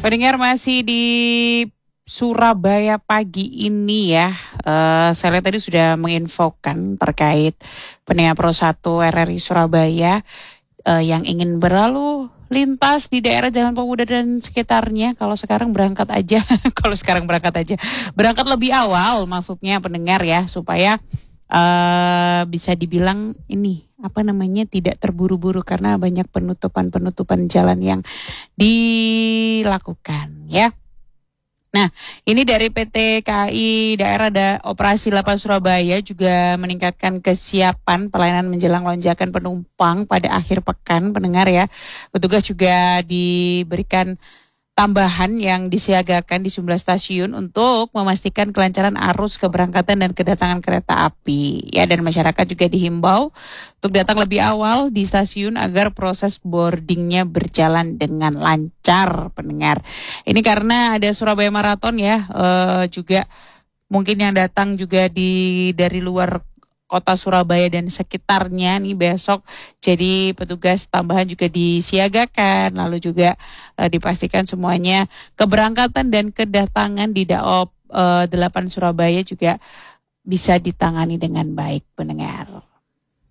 Pendengar masih di Surabaya pagi ini ya, saya lihat tadi sudah menginfokan terkait pendengar Pro 1 RRI Surabaya yang ingin berlalu lintas di daerah Jalan Pemuda dan sekitarnya. Berangkat lebih awal maksudnya pendengar ya, supaya bisa dibilang ini tidak terburu-buru karena banyak penutupan jalan yang dilakukan ya. Nah, ini dari PT KAI Daerah Operasi 8 Surabaya juga meningkatkan kesiapan pelayanan menjelang lonjakan penumpang pada akhir pekan, pendengar ya. Petugas juga diberikan tambahan yang disiagakan di sejumlah stasiun untuk memastikan kelancaran arus keberangkatan dan kedatangan kereta api. Ya, dan masyarakat juga dihimbau untuk datang lebih awal di stasiun agar proses boardingnya berjalan dengan lancar, pendengar. Ini karena ada Surabaya Marathon ya, juga mungkin yang datang juga dari luar kota Surabaya dan sekitarnya nih besok, jadi petugas tambahan juga disiagakan, lalu juga dipastikan semuanya keberangkatan dan kedatangan di Daop 8 Surabaya juga bisa ditangani dengan baik, pendengar.